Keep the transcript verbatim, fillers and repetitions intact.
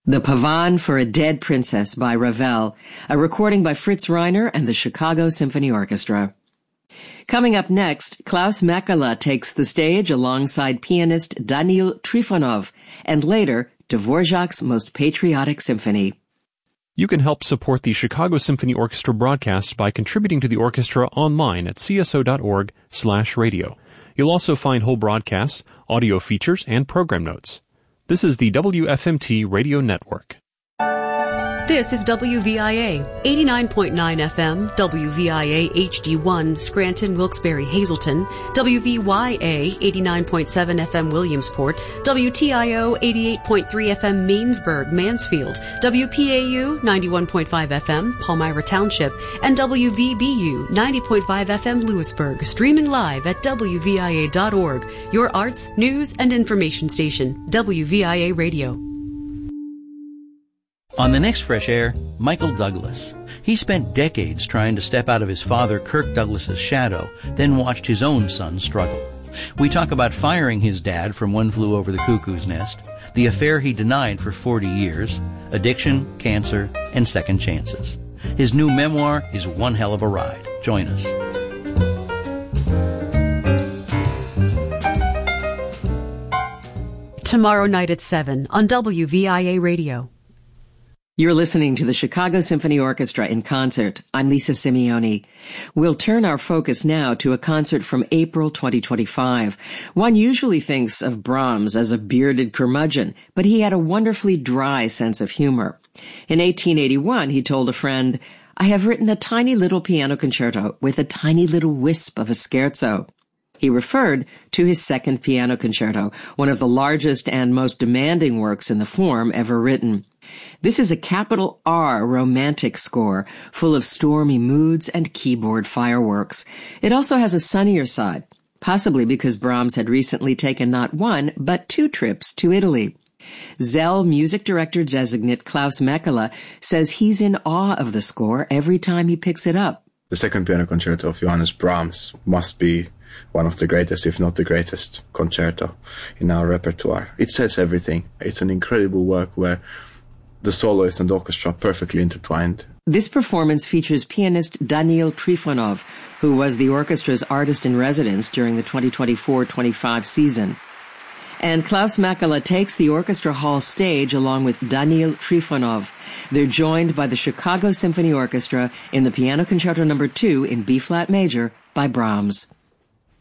The Pavan for a Dead Princess by Ravel, a recording by Fritz Reiner and the Chicago Symphony Orchestra. Coming up next, Klaus Mäkelä takes the stage alongside pianist Daniil Trifonov, and later, Dvorak's Most Patriotic Symphony. You can help support the Chicago Symphony Orchestra broadcasts by contributing to the orchestra online at c s o dot org slash radio. You'll also find whole broadcasts, audio features, and program notes. This is the W F M T Radio Network. This is W V I A, eighty-nine point nine F M, W V I A H D one, Scranton, Wilkes-Barre, Hazleton, W V Y A, eighty-nine point seven F M, Williamsport, W T I O, eighty-eight point three F M, Mainsburg, Mansfield, W P A U, ninety-one point five F M, Palmyra Township, and W V B U, ninety point five F M, Lewisburg, streaming live at W V I A dot org, your arts, news, and information station, W V I A Radio. On the next Fresh Air, Michael Douglas. He spent decades trying to step out of his father Kirk Douglas's shadow, then watched his own son struggle. We talk about firing his dad from One Flew Over the Cuckoo's Nest, the affair he denied for forty years, addiction, cancer, and second chances. His new memoir is one hell of a ride. Join us. Tomorrow night at seven on W V I A Radio. You're listening to the Chicago Symphony Orchestra in concert. I'm Lisa Simeone. We'll turn our focus now to a concert from April twenty twenty-five. One usually thinks of Brahms as a bearded curmudgeon, but he had a wonderfully dry sense of humor. In eighteen eighty-one, he told a friend, "I have written a tiny little piano concerto with a tiny little wisp of a scherzo." He referred to his second piano concerto, one of the largest and most demanding works in the form ever written. This is a capital R romantic score, full of stormy moods and keyboard fireworks. It also has a sunnier side, possibly because Brahms had recently taken not one, but two trips to Italy. Szell music director designate Klaus Mäkelä says he's in awe of the score every time he picks it up. The second piano concerto of Johannes Brahms must be one of the greatest, if not the greatest, concerto in our repertoire. It says everything. It's an incredible work where the soloist and orchestra perfectly intertwined. This performance features pianist Daniil Trifonov, who was the orchestra's artist in residence during the twenty twenty-four twenty-five season. And Klaus Mäkelä takes the orchestra hall stage along with Daniil Trifonov. They're joined by the Chicago Symphony Orchestra in the Piano Concerto number two in B-flat major by Brahms.